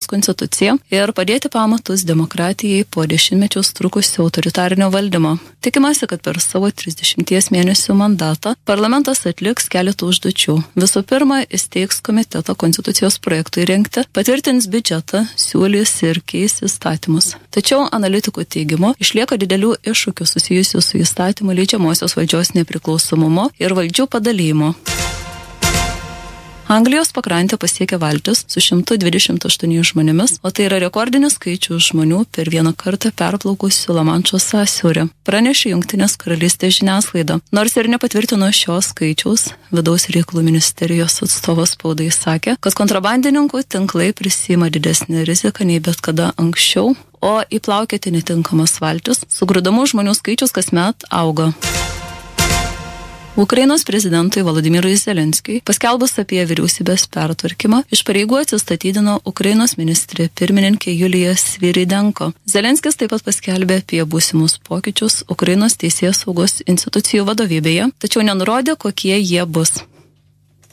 konstituciją ir padėti pamatus demokratijai po dešimtmečius trukusio autoritarinio valdymo. Tikimasi, kad per savo 30 mėnesių mandatą parlamentas atliks keletą užduočių. Visų pirma, įsteigs komitetą konstitucijos projektui rengti, patvirtins biudžetą, siūlys ir keis įstatymus. Tačiau analitikų teigimu išlieka didelių iššūkių susijusių su įstatymų leidžiamosios valdžios nepriklausomumu ir valdžių padalymu. Anglijos pakrantę pasiekė valtis su 128 žmonėmis, o tai yra rekordinis skaičius žmonių per vieną kartą perplaukusių Lamanšo sąsiaurį, pranešė Jungtinės karalystės žiniasklaida. Nors ir nepatvirtino šios skaičiaus, vidaus reikalų ministerijos atstovas spaudai sakė, kad kontrabandininkų tinklai prisiima didesnį riziką nei bet kada anksčiau, o įplaukioti netinkamas valtis, sugrūdamų žmonių skaičius kasmet auga. Ukrainos prezidentui Volodymyrui Zelenskiui paskelbus apie vyriausybės pertvarkymą, iš pareigų atsistatydino Ukrainos ministrė pirmininkė Julija Sviridenko. Zelenskis taip pat paskelbė apie būsimus pokyčius Ukrainos teisėsaugos institucijų vadovybėje, tačiau nenurodė, kokie jie bus.